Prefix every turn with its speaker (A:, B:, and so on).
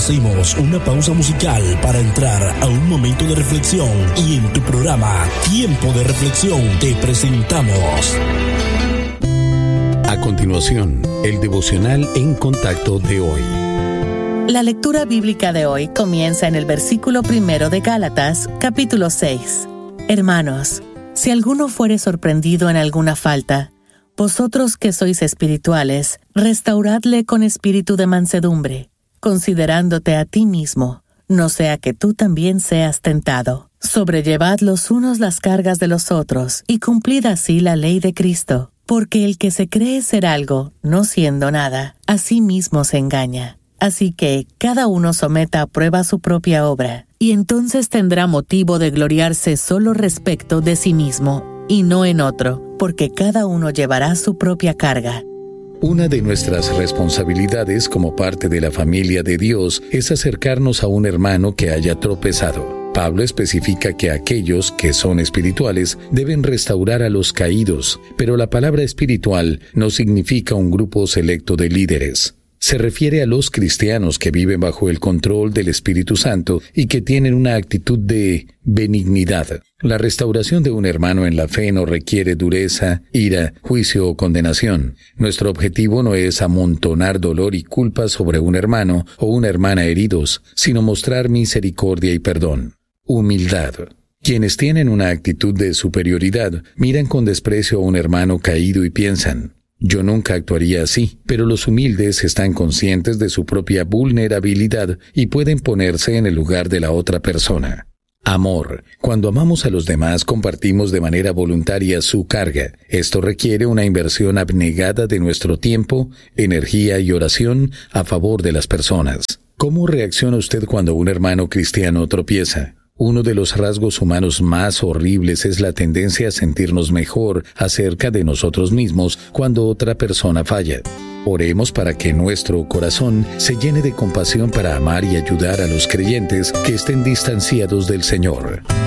A: Hacemos una pausa musical para entrar a un momento de reflexión y en tu programa Tiempo de Reflexión te presentamos.
B: A continuación, el devocional en contacto de hoy.
C: La lectura bíblica de hoy comienza en el versículo 1 de Gálatas, capítulo 6. Hermanos, si alguno fuere sorprendido en alguna falta, vosotros que sois espirituales, restauradle con espíritu de mansedumbre, considerándote a ti mismo, no sea que tú también seas tentado. Sobrellevad los unos las cargas de los otros, y cumplid así la ley de Cristo. Porque el que se cree ser algo, no siendo nada, a sí mismo se engaña. Así que cada uno someta a prueba su propia obra, y entonces tendrá motivo de gloriarse solo respecto de sí mismo, y no en otro, porque cada uno llevará su propia carga.
B: Una de nuestras responsabilidades como parte de la familia de Dios es acercarnos a un hermano que haya tropezado. Pablo especifica que aquellos que son espirituales deben restaurar a los caídos, pero la palabra espiritual no significa un grupo selecto de líderes. Se refiere a los cristianos que viven bajo el control del Espíritu Santo y que tienen una actitud de benignidad. La restauración de un hermano en la fe no requiere dureza, ira, juicio o condenación. Nuestro objetivo no es amontonar dolor y culpa sobre un hermano o una hermana heridos, sino mostrar misericordia y perdón. Humildad. Quienes tienen una actitud de superioridad miran con desprecio a un hermano caído y piensan: yo nunca actuaría así, pero los humildes están conscientes de su propia vulnerabilidad y pueden ponerse en el lugar de la otra persona. Amor. Cuando amamos a los demás, compartimos de manera voluntaria su carga. Esto requiere una inversión abnegada de nuestro tiempo, energía y oración a favor de las personas. ¿Cómo reacciona usted cuando un hermano cristiano tropieza? Uno de los rasgos humanos más horribles es la tendencia a sentirnos mejor acerca de nosotros mismos cuando otra persona falla. Oremos para que nuestro corazón se llene de compasión para amar y ayudar a los creyentes que estén distanciados del Señor.